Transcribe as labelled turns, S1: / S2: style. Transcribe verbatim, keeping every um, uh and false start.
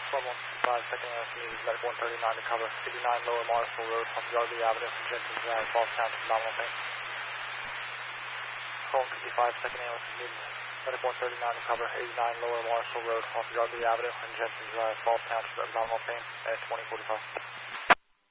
S1: twelve one fifty-five, second ambulance needed, medic one thirty-nine to cover. fifty-nine Lower Marshall Road, from Yardley Avenue, from Jensen Drive, Falls Township, abdominal pain. twelve fifty-five, second ambulance needed, medic one thirty-nine to cover. eighty-nine Lower Marshall Road, from Yardley Avenue, from Jensen Drive, Falls Township, abdominal pain, at twenty forty-five.